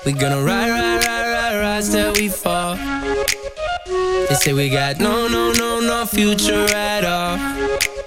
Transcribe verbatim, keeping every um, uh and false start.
We gonna ride, ride, ride, ride, rise till we fall. They say we got no, no, no, no future at all.